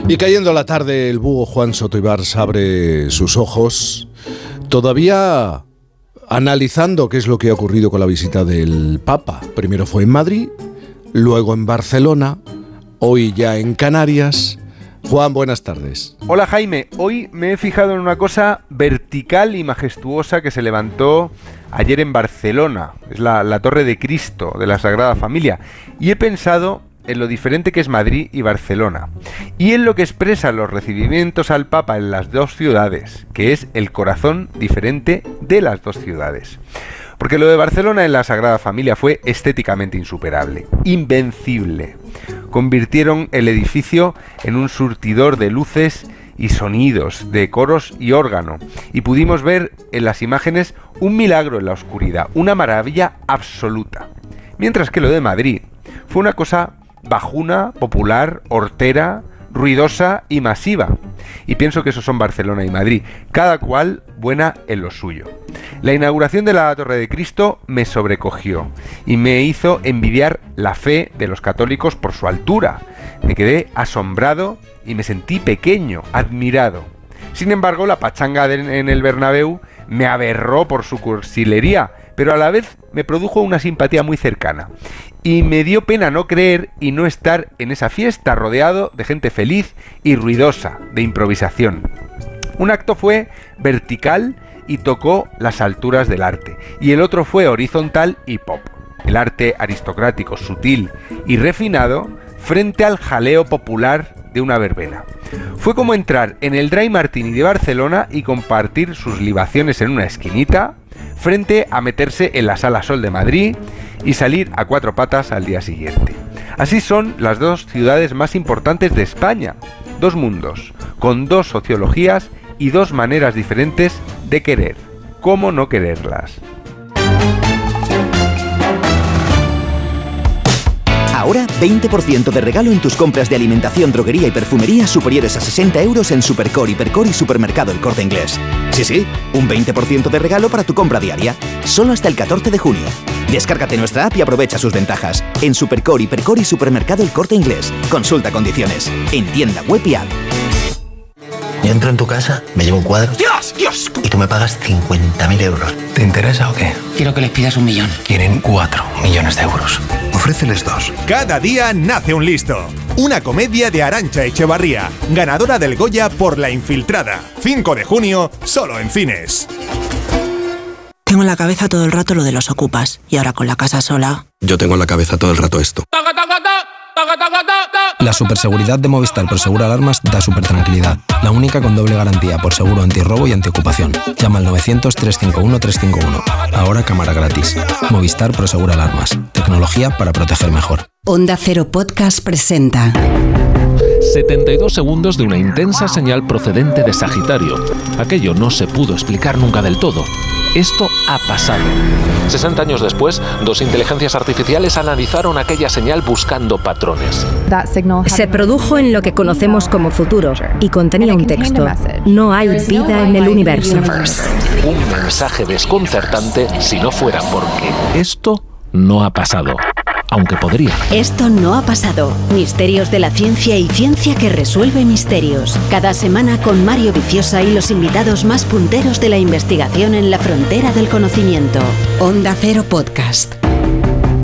Y cayendo la tarde, el búho Juan Soto Ibars abre sus ojos, todavía analizando qué es lo que ha ocurrido con la visita del Papa. Primero fue en Madrid, luego en Barcelona, hoy ya en Canarias. Juan, buenas tardes. Hola Jaime, hoy me he fijado en una cosa vertical y majestuosa que se levantó ayer en Barcelona. Es la Torre de Cristo de la Sagrada Familia. Y he pensado en lo diferente que es Madrid y Barcelona, y en lo que expresan los recibimientos al Papa en las dos ciudades, que es el corazón diferente de las dos ciudades. Porque lo de Barcelona en la Sagrada Familia fue estéticamente insuperable, invencible. Convirtieron el edificio en un surtidor de luces y sonidos, de coros y órgano, y pudimos ver en las imágenes un milagro en la oscuridad, una maravilla absoluta. Mientras que lo de Madrid fue una cosa bajuna, popular, hortera, ruidosa y masiva. Y pienso que esos son Barcelona y Madrid, cada cual buena en lo suyo. La inauguración de la Torre de Cristo me sobrecogió y me hizo envidiar la fe de los católicos por su altura. Me quedé asombrado y me sentí pequeño, admirado. Sin embargo, la pachanga en el Bernabéu me aberró por su cursilería, pero a la vez me produjo una simpatía muy cercana. Y me dio pena no creer y no estar en esa fiesta rodeado de gente feliz y ruidosa, de improvisación. Un acto fue vertical y tocó las alturas del arte, y el otro fue horizontal y pop. El arte aristocrático, sutil y refinado frente al jaleo popular de una verbena. Fue como entrar en el Dry Martini de Barcelona y compartir sus libaciones en una esquinita, frente a meterse en la Sala Sol de Madrid y salir a cuatro patas al día siguiente. Así son las dos ciudades más importantes de España, dos mundos, con dos sociologías y dos maneras diferentes de querer. ¿Cómo no quererlas? Ahora 20% de regalo en tus compras de alimentación, droguería y perfumería superiores a 60 euros en Supercore, Hipercore y Supermercado El Corte Inglés. Sí, un 20% de regalo para tu compra diaria, solo hasta el 14 de junio. Descárgate nuestra app y aprovecha sus ventajas. En Supercore, Hipercore y Supermercado El Corte Inglés. Consulta condiciones. En tienda web y app. Yo entro en tu casa, me llevo un cuadro. ¡Dios! Y tú me pagas 50.000 euros. ¿Te interesa o qué? Quiero que les pidas 1 millón. Quieren 4 millones de euros. Ofréceles 2. Cada día nace un listo. Una comedia de Arantxa Echevarría, ganadora del Goya por La Infiltrada. 5 de junio, solo en cines. Tengo en la cabeza todo el rato lo de los ocupas. Y ahora con la casa sola... Yo tengo en la cabeza todo el rato esto. La superseguridad de Movistar Prosegur Alarmas da supertranquilidad. La única con doble garantía por seguro antirrobo y antiocupación. Llama al 900-351-351. Ahora cámara gratis. Movistar Prosegur Alarmas. Tecnología para proteger mejor. Onda Cero Podcast presenta 72 segundos de una intensa señal procedente de Sagitario. Aquello no se pudo explicar nunca del todo. Esto ha pasado. 60 años después, 2 inteligencias artificiales analizaron aquella señal buscando patrones. Se produjo en lo que conocemos como futuro y contenía un texto. No hay vida en el universo. Un mensaje desconcertante si no fuera porque esto no ha pasado. Aunque podría. Esto no ha pasado. Misterios de la ciencia y ciencia que resuelve misterios. Cada semana con Mario Viciosa y los invitados más punteros de la investigación en la frontera del conocimiento. Onda Cero Podcast.